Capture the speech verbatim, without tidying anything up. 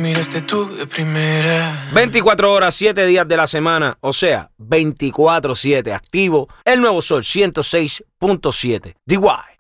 miraste tú de primera. veinticuatro horas, siete días de la semana, o sea, veinticuatro siete activo. El nuevo Sol ciento seis punto siete. D Y.